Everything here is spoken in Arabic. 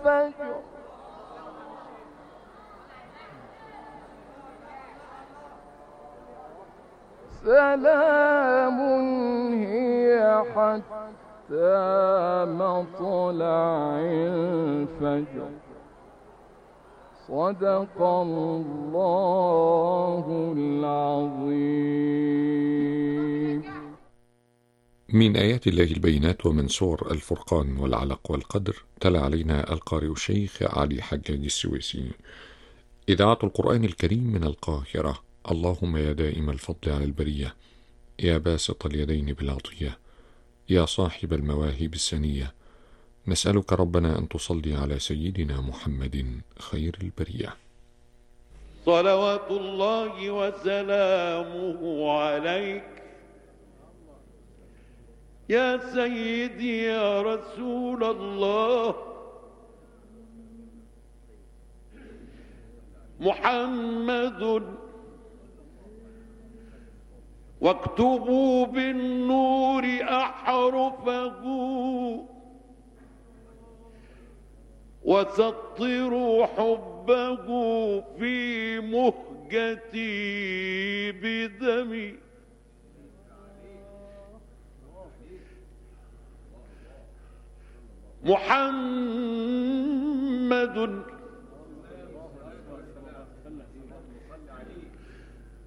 الفجر سلام هي حتى مطلع الفجر صدق الله العظيم. من آيات الله البينات ومن سور الفرقان والعلق والقدر. تلا علينا القارئ الشيخ علي حجاج السويسي. إذاعة القرآن الكريم من القاهرة. اللهم يا دائم الفضل على البرية، يا باسط اليدين بالعطية، يا صاحب المواهب السنية، نسألك ربنا أن تصلي على سيدنا محمد خير البرية. صلوات الله وسلامه عليك يا سيدي يا رسول الله محمد، واكتبوا بالنور أحرفه وسطروا حبه في مهجتي بدمي. محمد